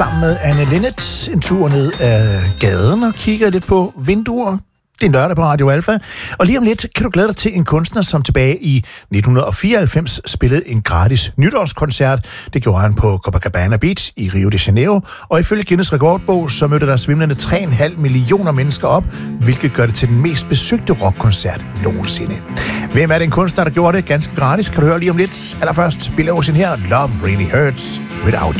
sammen med Anne Linnet en tur ned ad gaden og kigger lidt på vinduer. Det er lørdag på Radio Alfa, og lige om lidt kan du glæde dig til en kunstner, som tilbage i 1994 spillede en gratis nytårskoncert. Det gjorde han på Copacabana Beach i Rio de Janeiro, og ifølge Guinness Rekordbog, så mødte der svimlende 3,5 millioner mennesker op, hvilket gør det til den mest besøgte rockkoncert nogensinde. Hvem er den kunstner, der gjorde det ganske gratis? Kan du høre lige om lidt. Allerførst Bill Ocean her, Love Really Hurts Without